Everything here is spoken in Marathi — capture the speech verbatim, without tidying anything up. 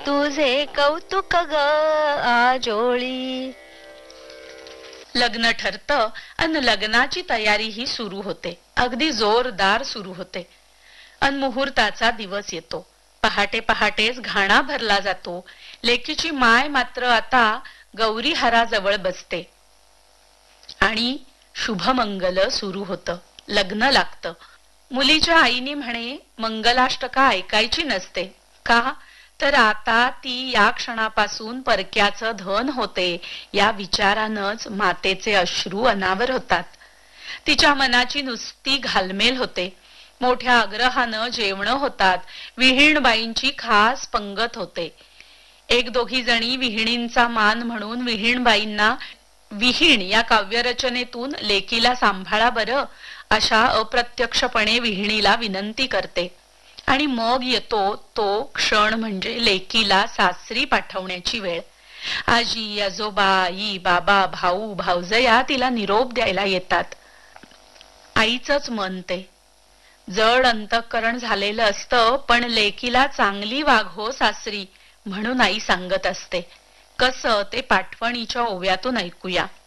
तुझे कौतुक ग आजोळी. लग्न ठरतं अन लग्नाची तयारी ही सुरू होते, अगदी जोरदार सुरू होते. अन मुहूर्ताचा दिवस येतो. पहाटे पहाटेच घाणा भरला जातो. लेकीची माय मात्र आता गौरी हाराजवळ बसते आणि शुभमंगल सुरू होतं. लग्न लागतं. मुलीच्या आईने म्हणे मंगलाष्टका ऐकायची नसते. का तर आता ती या क्षणापासून परक्याचं धन होते या विचारानच मातेचे अश्रू अनावर होतात. तिच्या मनाची नुसती घालमेल होते. मोठ्या आग्रहानं जेवणं होतात. विहीणबाईंची खास पंगत होते. एक दोघी जणी विहिणींचा मान म्हणून विहीणबाईंना विहीण या काव्यरचनेतून लेकीला सांभाळा बरं अशा अप्रत्यक्षपणे विहिणीला विनंती करते. आणि मग येतो तो क्षण म्हणजे लेकीला सासरी पाठवण्याची वेळ. आजी आजोबा आई बाबा भाऊ भाऊजया तिला निरोप द्यायला येतात. आईचंच मन ते जड अंतःकरण झालेलं असतं, पण लेकीला चांगली वाघ हो सासरी म्हणून आई सांगत असते. कसं ते पाठवणीच्या ओव्यातून ऐकूया.